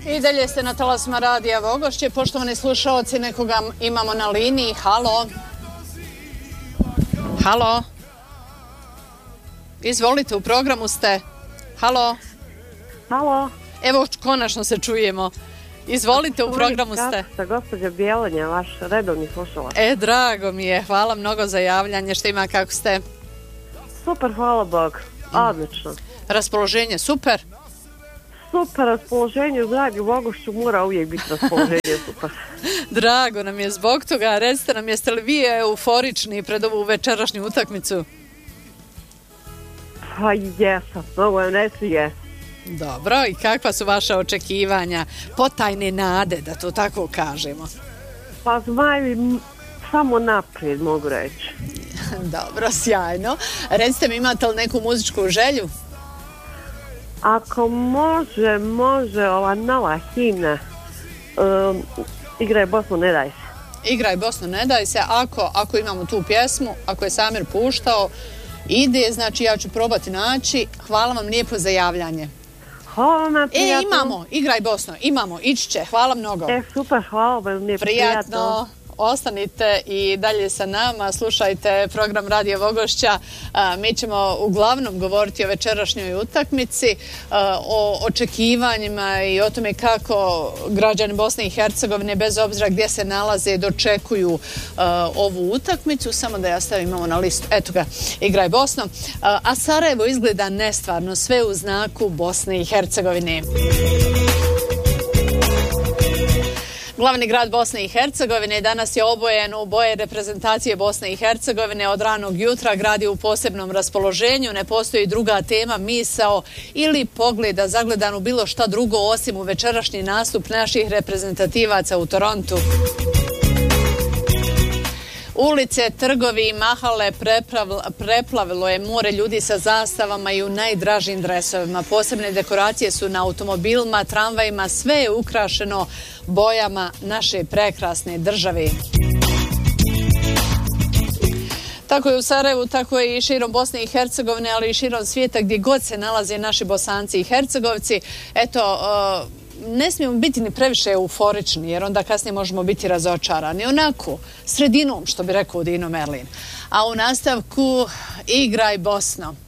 I dalje ste na talasima Radija Vogošće. Poštovani slušaoci, nekoga imamo na liniji. Halo? Halo? Izvolite, u programu ste. Halo? Halo? Evo, konačno se čujemo. Izvolite, u programu ste. Gospođa Bjelanja, vaš redovni slušalac. Drago mi je. Hvala mnogo za javljanje. Što ima, kako ste? Super, hvala Bog. Odlično. Raspoloženje, super? Super raspoloženje, u Radiju Vogošću mora uvijek biti raspoloženje super. Drago nam je zbog toga. Recite nam, jeste li vi euforični pred ovu večerašnju utakmicu? Pa jesam, mogu vam reći jesam. Dobro, i kakva su vaša očekivanja, potajne nade, da to tako kažemo? Pa Zmajevi samo naprijed, mogu reći. Dobro, sjajno. Recite mi, imate li neku muzičku želju? Ako može ova nova himna, Igraj Bosno, ne daj se. Igraj Bosno, ne daj se. Ako imamo tu pjesmu, ako je Samir puštao, ide, znači ja ću probati naći. Hvala vam lijepo za javljanje. Hvala vam, prijatno. Imamo, Igraj Bosno, imamo, ići će. Hvala mnogo. Super, hvala vam lijepo, prijatno. Ostanite i dalje sa nama, slušajte program Radija Vogošća. Mi ćemo uglavnom govoriti o večerašnjoj utakmici, o očekivanjima i o tome kako građani Bosne i Hercegovine, bez obzira gdje se nalaze, dočekuju ovu utakmicu. Samo da ja stavim ovo na listu. Eto ga, Igraj Bosno. A Sarajevo izgleda nestvarno, sve u znaku Bosne i Hercegovine. Glavni grad Bosne i Hercegovine danas je obojen u boje reprezentacije Bosne i Hercegovine od ranog jutra. Grad je u posebnom raspoloženju, ne postoji druga tema, misao ili pogleda zagledan u bilo šta drugo osim u večerašnji nastup naših reprezentativaca u Torontu. Ulice, trgovi i mahale preplavilo je more ljudi sa zastavama i u najdražim dresovima. Posebne dekoracije su na automobilima, tramvajima, sve je ukrašeno bojama naše prekrasne države. Tako je u Sarajevu, tako je i širom Bosne i Hercegovine, ali i širom svijeta gdje god se nalaze naši Bosanci i Hercegovci. Eto, ne smijemo biti ni previše euforični, jer onda kasnije možemo biti razočarani. Onako, sredinom, što bi rekao Dino Merlin. A u nastavku Igraj Bosno.